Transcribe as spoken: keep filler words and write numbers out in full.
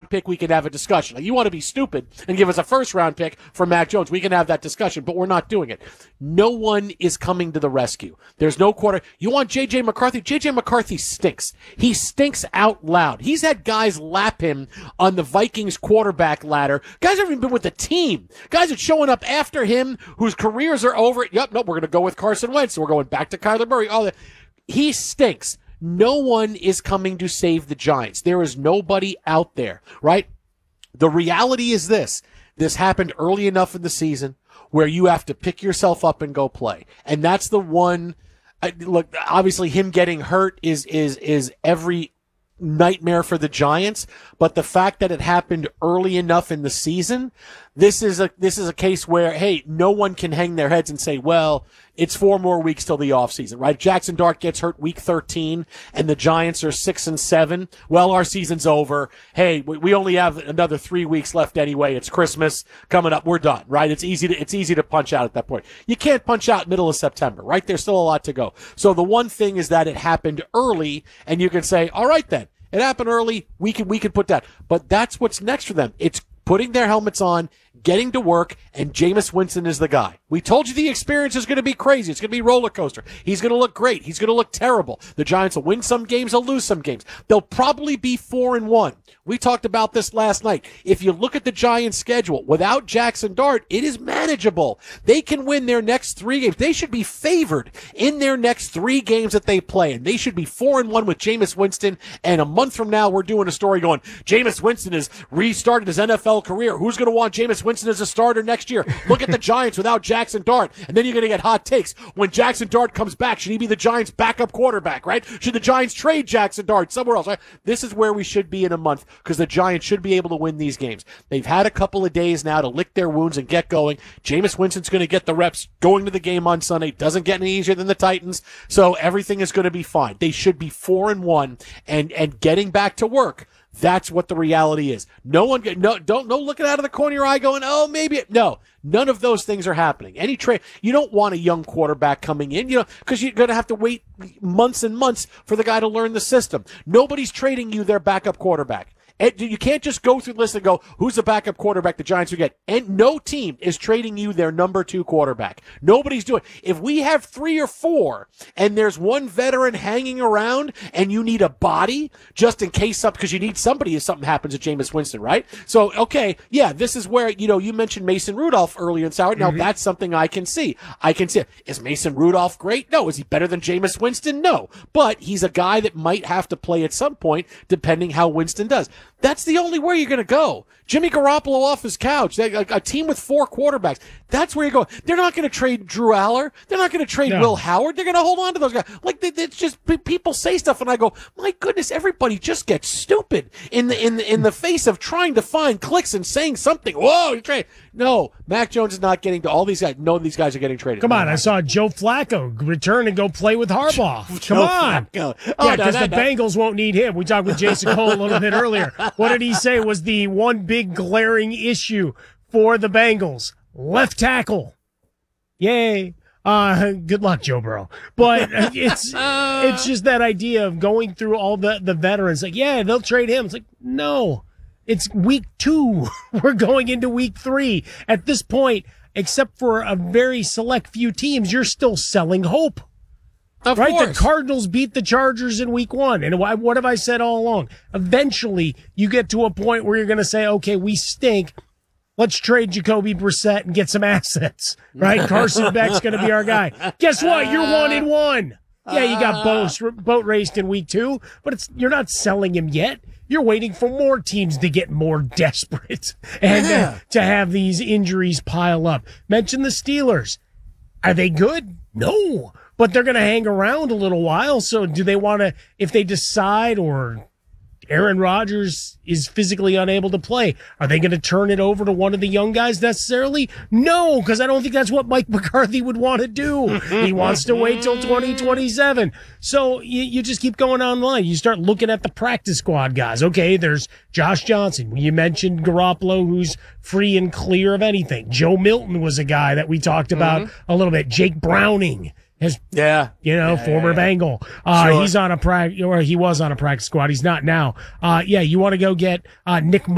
pick, we can have a discussion. Like, you want to be stupid and give us a first-round pick for Mac Jones, we can have that discussion, but we're not doing it. No one is coming to the rescue. There's no quarter. You want J J. McCarthy? J J. McCarthy stinks. He stinks out loud. He's had guys lap him on the Vikings quarterback ladder. Guys haven't even been with the team. Guys are showing up after him whose careers are over. Yep, nope, we're going to go with Carson Wentz. So we're going back to Kyler Murray. All that. He stinks. No one is coming to save the Giants. There is nobody out there, right? The reality is this. This happened early enough in the season where you have to pick yourself up and go play. And that's the one, uh, look, obviously him getting hurt is, is, is every nightmare for the Giants, but the fact that it happened early enough in the season, this is a, this is a case where, hey, no one can hang their heads and say, well, it's four more weeks till the offseason, right? Jackson Dart gets hurt week thirteen and the Giants are six and seven. Well, our season's over. Hey, we only have another three weeks left anyway. It's Christmas coming up. We're done, right? It's easy to, it's easy to punch out at that point. You can't punch out middle of September, right? There's still a lot to go. So the one thing is that it happened early and you can say, all right then, it happened early. We can, we can put that, but that's what's next for them. It's putting their helmets on, getting to work, and Jameis Winston is the guy. We told you the experience is going to be crazy. It's going to be roller coaster. He's going to look great. He's going to look terrible. The Giants will win some games, they'll lose some games. They'll probably be four and one. We talked about this last night. If you look at the Giants' schedule, without Jackson Dart, it is manageable. They can win their next three games. They should be favored in their next three games that they play, and they should be four and one with Jameis Winston. And a month from now, we're doing a story going, Jameis Winston has restarted his N F L career. Who's going to want Jameis Winston as a starter next year? Look at the Giants without Jackson Dart. And then you're going to get hot takes. When Jackson Dart comes back, should he be the Giants' backup quarterback, right? Should the Giants trade Jackson Dart somewhere else, right? This is where we should be in a month because the Giants should be able to win these games. They've had a couple of days now to lick their wounds and get going. Jameis Winston's going to get the reps going to the game on Sunday. Doesn't get any easier than the Titans. So everything is going to be fine. They should be four and one and, and getting back to work. That's what the reality is. No one, no, don't, no looking out of the corner of your eye going, oh, maybe, it, no, none of those things are happening. Any trade, you don't want a young quarterback coming in, you know, because you're going to have to wait months and months for the guy to learn the system. Nobody's trading you their backup quarterback. And you can't just go through the list and go, who's the backup quarterback the Giants will get? And no team is trading you their number two quarterback. Nobody's doing it. If we have three or four and there's one veteran hanging around and you need a body just in case something, because you need somebody if something happens to Jameis Winston, right? So, okay, yeah, this is where, you know, you mentioned Mason Rudolph earlier in Sauer. Now, mm-hmm. That's something I can see. I can see it. Is Mason Rudolph great? No. Is he better than Jameis Winston? No. But he's a guy that might have to play at some point depending how Winston does. That's the only way you're going to go. Jimmy Garoppolo off his couch. They, a, a team with four quarterbacks. That's where you go. They're not going to trade Drew Aller. They're not going to trade no. Will Howard. They're going to hold on to those guys. Like, they, it's just people say stuff, and I go, my goodness, everybody just gets stupid in the in the, in the face of trying to find clicks and saying something. Whoa, you trade. No, Mac Jones is not getting to all these guys. No, these guys are getting traded. Come on, I saw Joe Flacco return and go play with Harbaugh. Come Joe on. Flacco. Oh, yeah, because no, the no. Bengals won't need him. We talked with Jason Cole a little bit earlier. What did he say was the one big glaring issue for the Bengals? Left tackle. Yay. Uh, good luck, Joe Burrow. But it's it's just that idea of going through all the, the veterans. Like, yeah, they'll trade him. It's like, no. It's week two. We're going into week three. At this point, except for a very select few teams, you're still selling hope. Of right? course. The Cardinals beat the Chargers in week one. And what have I said all along? Eventually, you get to a point where you're going to say, okay, we stink. Let's trade Jacoby Brissett and get some assets, right? Carson Beck's going to be our guy. Guess what? You're one and one. Yeah, you got boat, boat raced in week two, but it's you're not selling him yet. You're waiting for more teams to get more desperate and yeah. uh, to have these injuries pile up. Mention the Steelers. Are they good? No, but they're going to hang around a little while. So do they want to, if they decide or Aaron Rodgers is physically unable to play, are they going to turn it over to one of the young guys necessarily? No, because I don't think that's what Mike McCarthy would want to do. He wants to wait till twenty twenty-seven. So you, you just keep going online. You start looking at the practice squad guys. Okay, there's Josh Johnson. You mentioned Garoppolo, who's free and clear of anything. Joe Milton was a guy that we talked about mm-hmm. a little bit. Jake Browning. His, yeah, you know, yeah, former yeah, yeah. Bengal. Uh, sure. He's on a practice, or he was on a practice squad. He's not now. Uh, yeah, you want to go get, uh, Nick